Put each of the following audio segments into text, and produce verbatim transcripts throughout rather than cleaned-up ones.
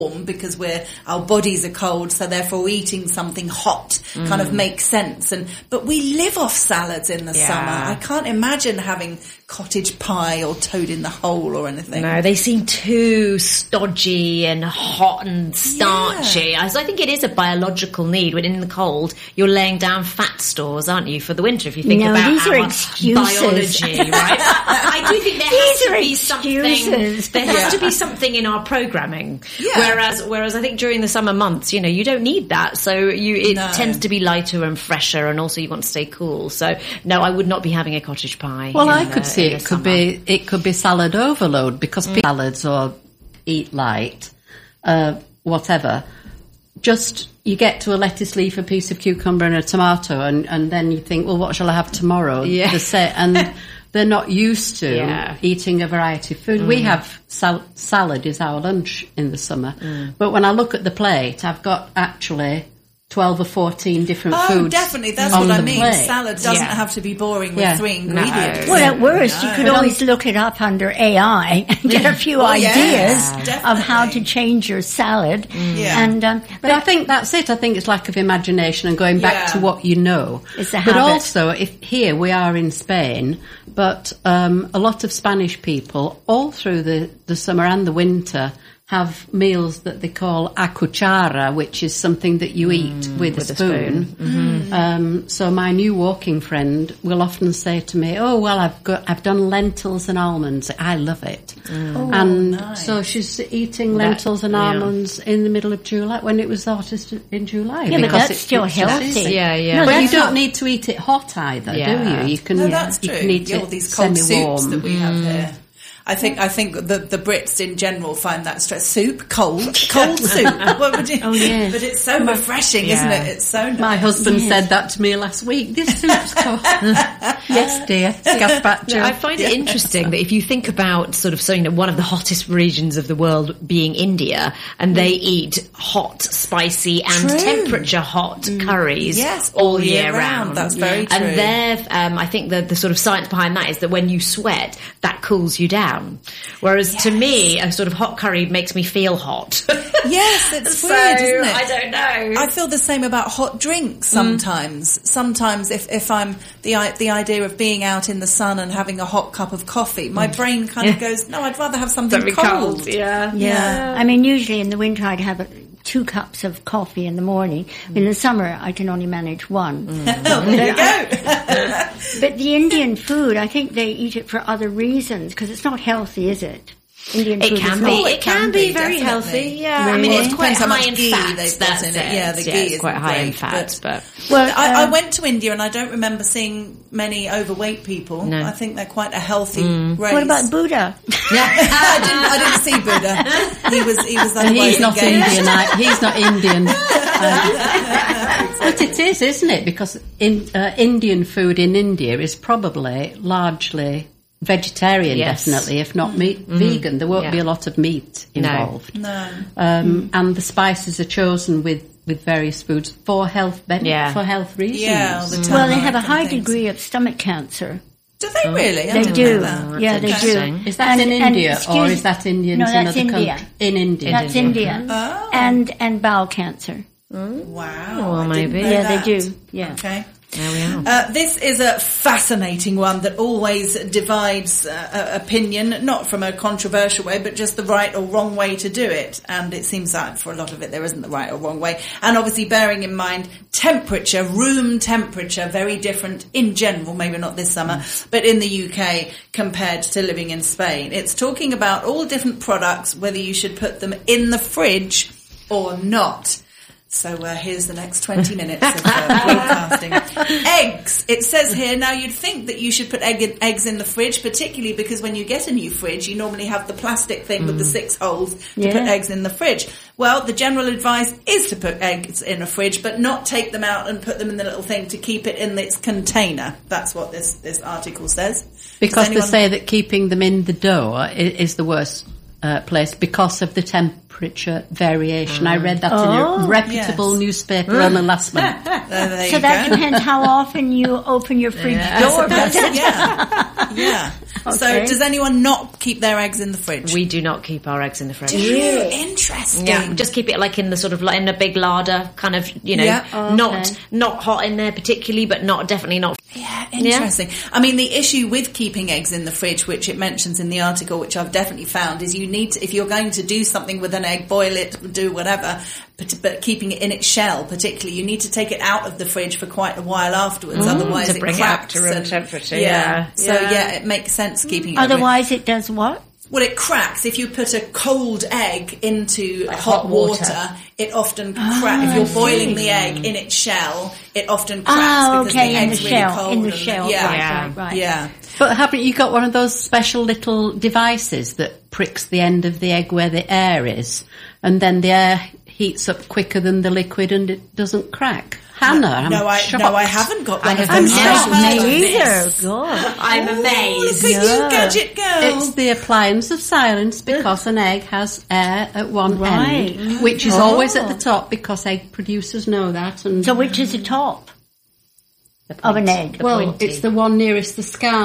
because we're our bodies are cold, so therefore eating something hot mm. kind of makes sense. And but we live off salads in the yeah. summer. I can't imagine having cottage pie or toad in the hole or anything. No, they seem too stodgy and hot and starchy. Yeah. So I think it is a biological need. When in the cold, you're laying down fat stores, aren't you, for the winter? If you think no, about these our are excuses. biology, right? I do think there has these to be excuses. something. There has yeah. to be something in our programming. Yeah. Whereas, whereas I think during the summer months, you know, you don't need that. So you it no. tends to be lighter and fresher, and also you want to stay cool. So no, I would not be having a cottage pie. Well, I the, could see it could summer. be it could be salad overload because mm. salads or eat light, uh, whatever. Just you get to a lettuce leaf, a piece of cucumber, and a tomato, and, and then you think, well, what shall I have tomorrow? Yeah. The set, and they're not used to yeah. eating a variety of food. Mm. We have sal- salad is our lunch in the summer, mm. but when I look at the plate, I've got actually twelve or fourteen different oh, foods. Oh, definitely. That's on what I the mean. plate. Salad doesn't yeah. have to be boring with yeah. three ingredients. No. Well, at worst, no. you could always look it up under A I and get a few oh, ideas yes, of how to change your salad. Mm. Yeah. And um, But, but I think that's it. I think it's lack of imagination and going back yeah. to what you know. It's a but habit. also, if here we are in Spain, but um, a lot of Spanish people all through the, the summer and the winter have meals that they call a cuchara, which is something that you eat mm, with, with a spoon. A spoon. Mm-hmm. Um, so my new walking friend will often say to me, "Oh well, I've got I've done lentils and almonds. I love it." Mm. Oh, and nice. so she's eating lentils that, and yeah. almonds in the middle of July when it was hottest in July. Yeah, but that's it's, still it's healthy. easy. Yeah, yeah. No, but you don't not. need to eat it hot either, Yeah. do you? You can. No, that's you true. can eat yeah, it all these cold semi-warm. soups that we have here. I think I think the the Brits in general find that stress soup cold cold soup. What would you? Oh yes, but it's so refreshing, yeah. isn't it? It's so nice. My husband Yes. said that to me last week. This soup's cold. Yes, dear. Gazpacho. I find it interesting that if you think about sort of, so, you know, one of the hottest regions of the world being India, and they eat hot, spicy, and True. temperature hot mm. curries yes, all, all year, year round. round. That's very true. And there, um, I think the, the sort of science behind that is that when you sweat, that cools you down. Whereas yes. to me, a sort of hot curry makes me feel hot. Yes, it's so, weird, isn't it? I don't know. I feel the same about hot drinks sometimes. Mm. Sometimes if, if I'm the the idea of being out in the sun and having a hot cup of coffee, my mm. brain kind of goes, no, I'd rather have something Very cold. cold. Yeah. Yeah. yeah. I mean, usually in the winter I'd have a, two cups of coffee in the morning. Mm. In the summer I can only manage one. Mm. Oh, there you go. But the Indian food, I think they eat it for other reasons because it's not healthy, is it? Indian It food can is be. not. Oh, It can be very definitely. healthy. Yeah, Really? I mean, Well, it's it quite depends how high much in ghee fat. they've got That's in it. it. Yeah, the yeah, ghee it's is quite high in great, fat, but, Well, I, I um, went to India and I don't remember seeing many overweight people. No. I think they're quite a healthy Mm. race. what about Buddha? I didn't. I didn't see Buddha. He was. He was. And he's not engaged. Indian. I, he's not Indian. Um, but it is, isn't it? Because in, uh, Indian food in India is probably largely vegetarian, Yes. definitely, if not meat, Mm. vegan. There won't Yeah. be a lot of meat involved. No. Um, And the spices are chosen with, with various foods for health ben- Yeah. for health reasons. Yeah, all the time. Well, they have a and high things. degree of stomach cancer. Do they really? I They didn't do. know that. Yeah, they do. interesting. Is that And- in and India or excuse- is that Indians No, in that's other India. countries? In India. That's India. Oh. And and bowel cancer. Wow. Well, I didn't maybe. know Yeah, that. they do. Yeah. Okay. there we are. Uh, this is a fascinating one that always divides uh, opinion, not from a controversial way, but just the right or wrong way to do it. And it seems like for a lot of it, there isn't the right or wrong way. And obviously bearing in mind temperature, room temperature, very different in general, maybe not this summer, but in the U K compared to living in Spain. It's talking about all different products, whether you should put them in the fridge or not. So uh, here's the next twenty minutes of uh, broadcasting. Eggs. It says here, now you'd think that you should put egg in, eggs in the fridge, particularly because when you get a new fridge, you normally have the plastic thing mm. with the six holes to Yeah. put eggs in the fridge. Well, the general advice is to put eggs in a fridge, but not take them out and put them in the little thing to keep it in its container. That's what this, this article says. Because anyone... they say that keeping them in the door is, is the worst uh, place because of the temperature variation. Mm. I read that oh, in a reputable yes. newspaper mm. only last month. Uh, there So you that go. depends how often you open your fridge Yeah. door. Yes, yeah, yeah. Okay. So does anyone not keep their eggs in the fridge? We do not keep our eggs in the fridge. Really? Interesting. Yeah, just keep it like in the sort of in a big larder, kind of, you know, Yeah. Oh, okay. not not hot in there particularly, but not definitely not. Yeah, interesting. Yeah. I mean, the issue with keeping eggs in the fridge, which it mentions in the article, which I've definitely found, is you need to, if you're going to do something with an egg, boil it, do whatever, but, but keeping it in its shell, particularly, you need to take it out of the fridge for quite a while afterwards. Mm, otherwise, to bring it cracks. It up to room and, temperature. Yeah. yeah. So yeah. yeah, it makes sense keeping it. Otherwise, it does what? Well, it cracks. If you put a cold egg into like hot, hot water, water, it often oh, cracks. If you're I boiling see. the egg in its shell, it often cracks Oh, because okay, the in egg's the really shell, cold. in the and- shell. Yeah, Right, Yeah. right, right. yeah. But haven't you got one of those special little devices that pricks the end of the egg where the air is, and then the air heats up quicker than the liquid and it doesn't crack? Hannah, I'm no, I shocked. no, I haven't got one I of have those. not. Never heard of Me either. this. God. I'm amazed. Look at you, gadget girl. It's the appliance of silence because an egg has air at one Right. end, which is Oh. always at the top because egg producers know that. And So which is the top of an egg? The well, pointy. it's the one nearest the sky.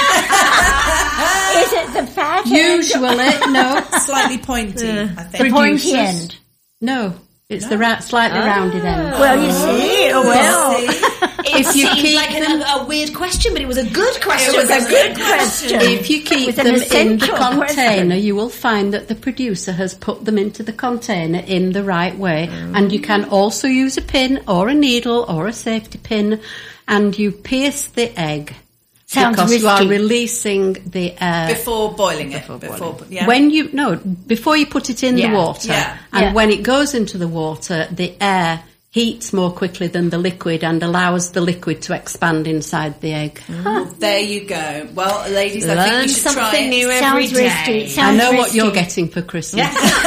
Is it the fat end? Usually, no, Slightly pointy, I The think. pointy producers. end. no, it's the ra- slightly rounded end. Well, you see, oh, well. It If you seemed keep like them- a, a weird question, but it was a good question. It was a wasn't good it? question. If you keep With an them in the essential container, question. you will find that the producer has put them into the container in the right way. And you can also use a pin or a needle or a safety pin, and you pierce the egg. Sounds because you are risky. releasing the air. Before boiling it. Before, yeah. When you, no, before you put it in Yeah. the water. Yeah. And Yeah. when it goes into the water, the air heats more quickly than the liquid and allows the liquid to expand inside the egg. Well, there you go. Well, ladies, I think Learn you should try something it. new every Sounds risky. day. Sounds I know what risky. you're getting for Christmas.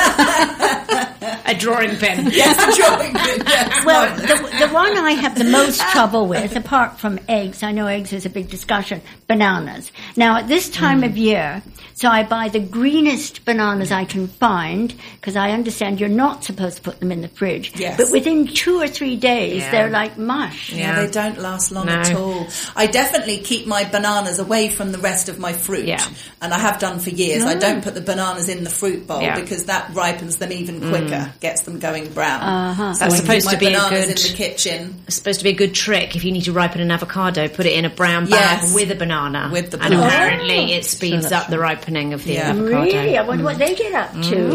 A drawing pen. Yes, the drawing pin, yes. Well, the, the one I have the most trouble with, apart from eggs, I know eggs is a big discussion, bananas. Now, at this time Mm. of year, so I buy the greenest bananas I can find, because I understand you're not supposed to put them in the fridge. Yes. But within two or three days, Yeah. they're like mush. Yeah, Yeah. they don't last long No. at all. I definitely keep my bananas away from the rest of my fruit. Yeah. And I have done for years. I don't put the bananas in the fruit bowl Yeah. because that ripens them even quicker, gets them going brown. Uh-huh. So That's I supposed keep to my be a bananas good- in the kitchen. It's supposed to be a good trick. If you need to ripen an avocado, put it in a brown bag Yes. with a banana. With the and banana. apparently Oh. it speeds So up the ripening of the Yeah. avocado. Really? I wonder what they get up to.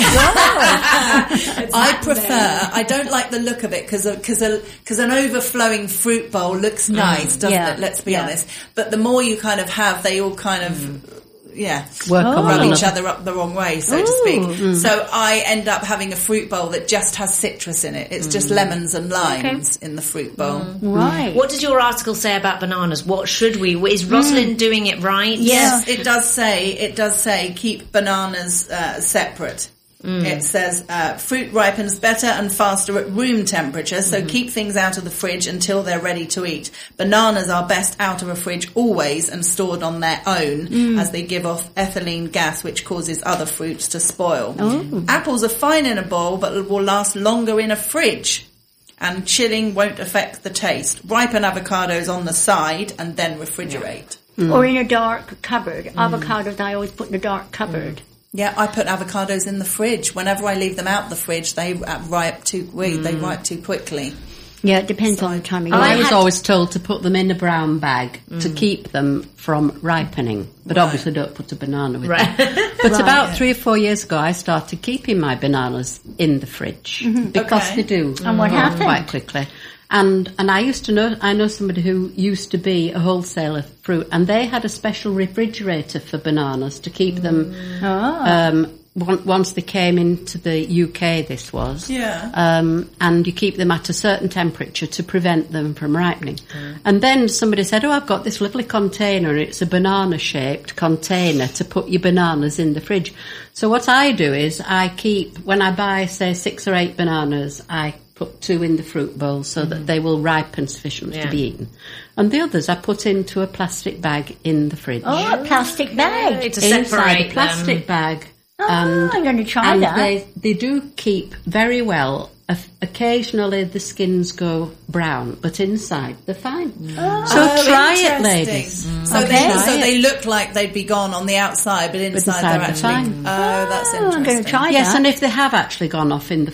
I prefer, I don't like the look of it because because because an overflowing fruit bowl looks nice, doesn't Yeah. it? Let's be Yeah. honest. But the more you kind of have, they all kind of, yeah, Work Oh. on rub one each another. other up the wrong way, so to speak. So I end up having a fruit bowl that just has citrus in it. It's just lemons and limes in the fruit bowl. Right. What does your article say about bananas? What should we? Is Rosalind doing it right? Yes, it does say, it does say keep bananas uh, separate. It says uh, fruit ripens better and faster at room temperature, so keep things out of the fridge until they're ready to eat. Bananas are best out of a fridge always and stored on their own as they give off ethylene gas which causes other fruits to spoil. Apples are fine in a bowl but will last longer in a fridge. And chilling won't affect the taste. Ripen avocados on the side and then refrigerate. Or in a dark cupboard. Avocados I always put in a dark cupboard. Yeah, I put avocados in the fridge. Whenever I leave them out the fridge, they uh, ripe too quick. They ripe too quickly. Yeah, it depends on the time of year. Well, I was had- always told to put them in a brown bag to keep them from ripening, but obviously don't put a banana with Right. them. But Right. about three or four years ago, I started keeping my bananas in the fridge because Okay. they do And what rot happened? quite quickly. And and I used to know I know somebody who used to be a wholesaler of fruit, and they had a special refrigerator for bananas to keep them. Um, on- once they came into the U K, this was. Yeah. Um, and you keep them at a certain temperature to prevent them from ripening. And then somebody said, oh, I've got this lovely container, and it's a banana-shaped container to put your bananas in the fridge. So what I do is I keep, when I buy, say, six or eight bananas, I put two in the fruit bowl so that they will ripen sufficiently Yeah. to be eaten. And the others I put into a plastic bag in the fridge. Oh, a plastic bag. To Inside separate a plastic them. bag, Oh, and, I'm going to try and that. They, they do keep very well. Occasionally the skins go brown, but inside they're fine. Oh. So oh, try it, ladies. Mm. So, okay. they, so it. they look like they'd be gone on the outside, but inside, inside they're they're actually... fine. Oh, that's Oh, interesting. I'm going to try Yes, that. and if they have actually gone off in the